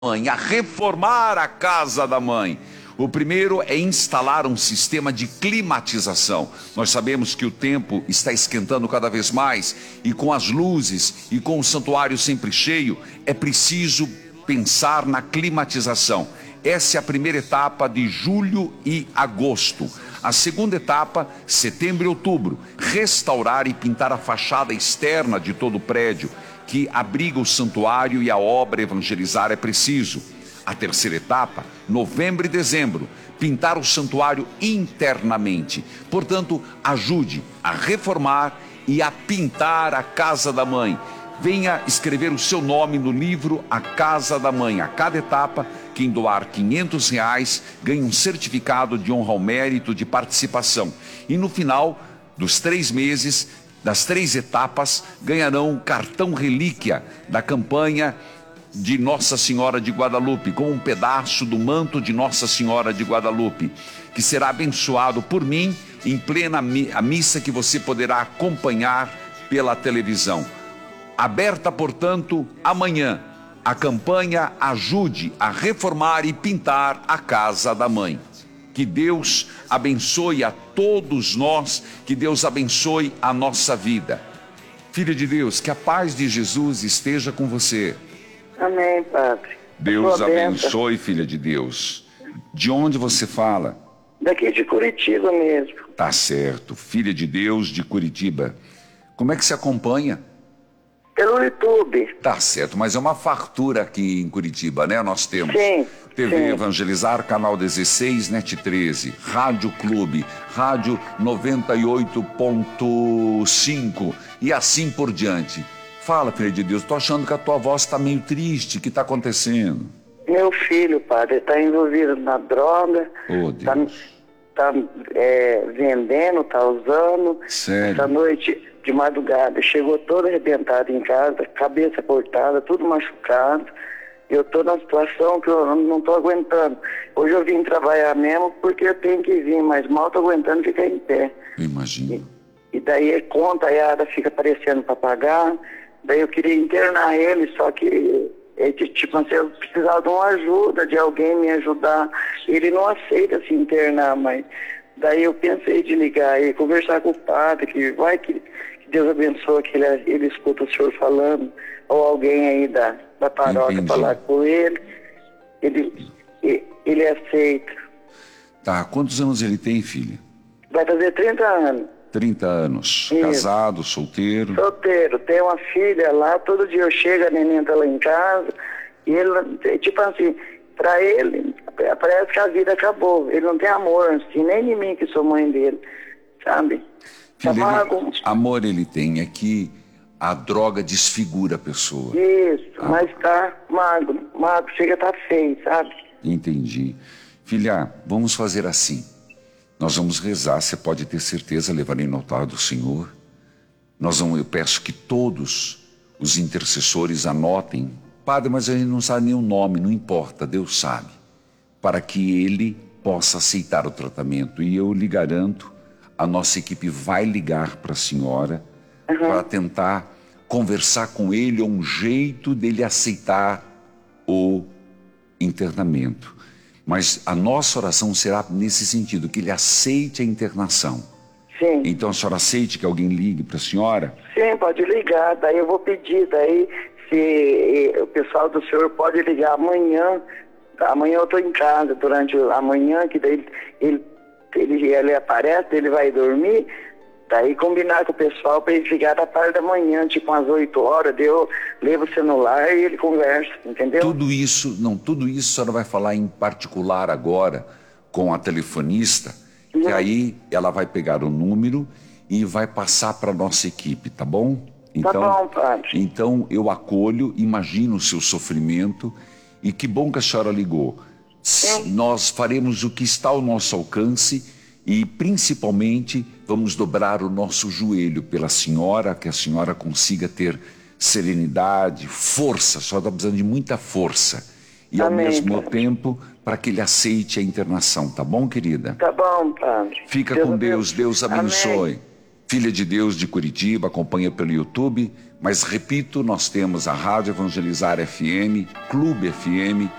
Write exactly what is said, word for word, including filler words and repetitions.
mãe, a reformar a casa da mãe. O primeiro é instalar um sistema de climatização. Nós sabemos que o tempo está esquentando cada vez mais e com as luzes e com o santuário sempre cheio, é preciso pensar na climatização. Essa é a primeira etapa de julho e agosto. A segunda etapa, setembro e outubro, restaurar e pintar a fachada externa de todo o prédio que abriga o santuário e a obra evangelizar é preciso. A terceira etapa, novembro e dezembro, pintar o santuário internamente. Portanto, ajude a reformar e a pintar a casa da mãe. Venha escrever o seu nome no livro A Casa da Mãe. A cada etapa, quem doar quinhentos reais ganha um certificado de honra ao mérito de participação. E no final dos três meses, das três etapas, ganharão o cartão relíquia da campanha de Nossa Senhora de Guadalupe, com um pedaço do manto de Nossa Senhora de Guadalupe, que será abençoado por mim em plena mi- a missa que você poderá acompanhar pela televisão. Aberta, portanto, amanhã, a campanha Ajude a Reformar e Pintar a Casa da Mãe. Que Deus abençoe a todos nós, que Deus abençoe a nossa vida. Filha de Deus, que a paz de Jesus esteja com você. Amém, Padre. Deus Sua bênção. abençoe, filha de Deus. De onde você fala? Daqui de Curitiba mesmo. Tá certo, filha de Deus de Curitiba. Como é que se acompanha? Pelo YouTube. Tá certo, mas é uma fartura aqui em Curitiba, né? Nós temos Sim, T V sim. Evangelizar, Canal dezesseis, Net treze, Rádio Clube, Rádio noventa e oito ponto cinco e assim por diante. Fala, filha de Deus, tô achando que a tua voz está meio triste. O que está acontecendo? Meu filho, Padre, está envolvido na droga. Oh, Está Deus. tá, é, vendendo, está usando. Sério? Essa noite, de madrugada, chegou todo arrebentado em casa, cabeça cortada, tudo machucado. Eu estou numa situação que eu não estou aguentando. Hoje eu vim trabalhar mesmo porque eu tenho que vir, mas mal estou aguentando ficar em pé. Eu imagino. E daí conta, a Yara fica aparecendo para pagar. Daí eu queria internar ele, só que ele, tipo assim, eu precisava de uma ajuda, de alguém me ajudar. Ele não aceita se internar, mas daí eu pensei de ligar e conversar com o padre, que vai que, que Deus abençoe, que ele, ele escuta o senhor falando, ou alguém aí da, da paróquia Entendi. falar com ele. Ele, ele, ele aceita. Tá, quantos anos ele tem, filha? Vai fazer trinta anos. trinta anos. Isso. Casado, solteiro? Solteiro, tem uma filha lá, todo dia eu chego, a neném tá lá em casa, e ele, tipo assim, pra ele, parece que a vida acabou. Ele não tem amor, assim, nem em mim que sou mãe dele, sabe? Tá Filha, mago. ele, amor ele tem, é que a droga desfigura a pessoa. Isso, Ah. mas tá magro, magro, chega a tá feio, sabe? Entendi. Filha, vamos fazer assim. Nós vamos rezar, você pode ter certeza, levarei no altar do Senhor. Nós vamos, eu peço que todos os intercessores anotem. Padre, mas ele não sabe nem o nome, não importa, Deus sabe. Para que ele possa aceitar o tratamento. E eu lhe garanto, a nossa equipe vai ligar para a senhora para tentar conversar com ele, um jeito dele aceitar o internamento. Mas a nossa oração será nesse sentido, que ele aceite a internação. Sim. Então a senhora aceite que alguém ligue para a senhora? Sim, pode ligar, daí eu vou pedir, daí se eh, o pessoal do senhor pode ligar amanhã, amanhã eu estou em casa durante a manhã, que daí ele, ele, ele aparece, ele vai dormir, daí combinar com o pessoal para ele ligar da parte da manhã, tipo umas oito horas, daí eu levo o celular e ele conversa, entendeu? Tudo isso, não, tudo isso a senhora vai falar em particular agora com a telefonista, que aí ela vai pegar o número e vai passar para a nossa equipe, tá bom? Então, Tá bom, padre. então eu acolho, imagino o seu sofrimento e que bom que a senhora ligou. S- Nós faremos o que está ao nosso alcance e principalmente vamos dobrar o nosso joelho pela senhora, que a senhora consiga ter serenidade, força, só está precisando de muita força. E ao Amém, mesmo padre. tempo, para que ele aceite a internação, tá bom, querida? Tá bom, padre. Fica com Deus, abençoe. Deus abençoe. Amém. Filha de Deus de Curitiba, acompanha pelo YouTube, Mas repito, nós temos a Rádio Evangelizar F M, Clube F M